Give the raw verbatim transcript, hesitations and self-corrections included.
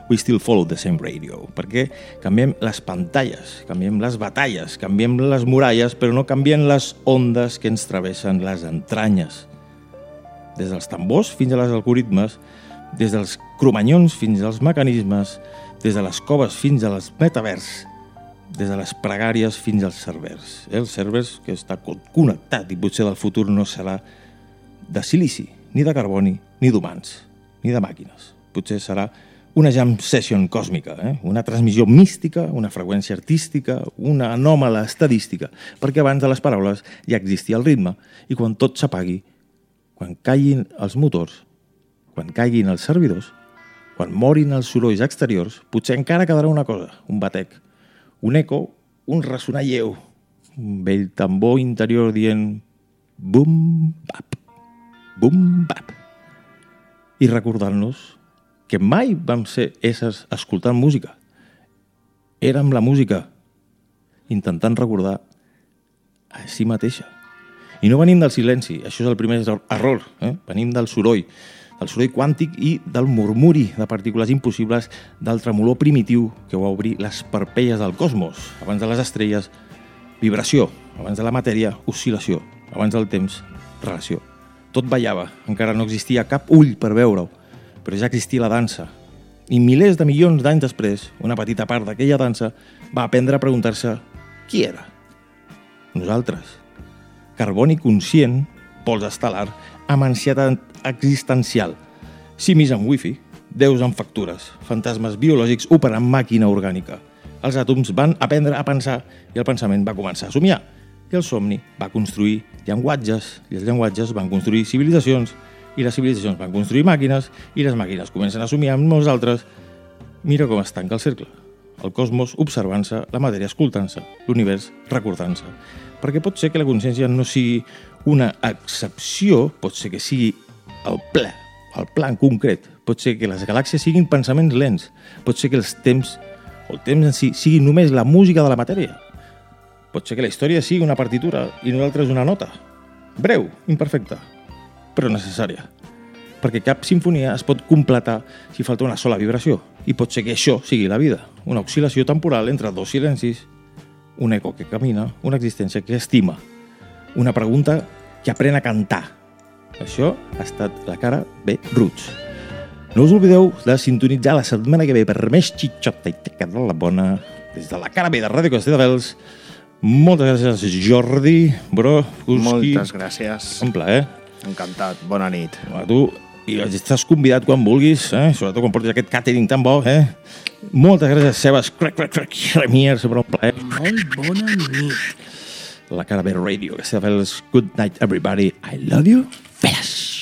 we still follow the same radio. Perquè canviem les pantalles, canviem les batalles, canviem les muralles, però no canvien les ondes que ens travessen les entranyes. Des dels tambors fins a les algoritmes, des dels cromanyons fins als mecanismes, des de les coves fins als metavers, des de les pregàries fins als servers. Els servers que està connectat i potser del futur no serà de silici, ni de carboni, ni d'humans, ni de màquines. Potser serà una jam session còsmica, eh? Una transmissió mística, una freqüència artística, una anòmala estadística, perquè abans de les paraules ja existia el ritme i quan tot s'apagui, quan caiguin els motors, quan caiguin els servidors, quan morin els sorolls exteriors, potser encara quedarà una cosa, un batec, un eco, un ressonar lleu, un vell tambor interior dient bum, bap, bum, bap, i recordant-nos que mai vam ser éssers escoltant música. Érem la música, intentant recordar a si mateixa. I no venim del silenci, això és el primer error, eh? Venim del soroll, del soroll quàntic i del murmuri de partícules impossibles, del tremolor primitiu que va obrir les parpelles del cosmos. Abans de les estrelles, vibració. Abans de la matèria, oscil·lació. Abans del temps, relació. Tot ballava, encara no existia cap ull per veure-ho, però ja existia la dansa. I milers de milions d'anys després, una petita part d'aquella dansa va aprendre a preguntar-se qui era? Nosaltres. Carboni conscient, pols estel·lar, amb ansietat existencial, simis amb wifi, déus amb factures, fantasmes biològics operant màquina orgànica. Els àtoms van aprendre a pensar i el pensament va començar a somiar. I el somni va construir llenguatges, i els llenguatges van construir civilitzacions, i les civilitzacions van construir màquines, i les màquines comencen a somiar amb molts altres. Mira com es tanca el cercle. El cosmos observant-se, la matèria escoltant-se, l'univers recordant-se. Perquè pot ser que la consciència no sigui una excepció, pot ser que sigui el ple, el pla en concret, pot ser que les galàxies siguin pensaments lents, pot ser que els temps, o el temps en si, sigui només la música de la matèria. Pot ser que la història sigui una partitura i nosaltres una nota. Breu, imperfecta, però necessària. Perquè cap sinfonia es pot completar si falta una sola vibració. I pot ser que això sigui la vida, una oscil·lació temporal entre dos silencis, un eco que camina, una existència que estima, una pregunta que aprèn a cantar. Això ha estat la cara B Roots. No us oblideu de sintonitzar la setmana que ve per més xitxota i teca de la bona des de la cara B de Ràdio Castelldefels. Moltes gràcies, Jordi, bro, Kuski. Moltes gràcies. Un plaer. Encantat. Bona nit. A tu, i estàs convidat quan vulguis, eh? Sobretot quan portis aquest catering tan bo, eh? Moltes gràcies, Sebas. Crac, crac, crac, Remier, sempre un plaer. Molt bona nit. La cara B Radio, Castelldefels. Good night, everybody. I love you. Fes.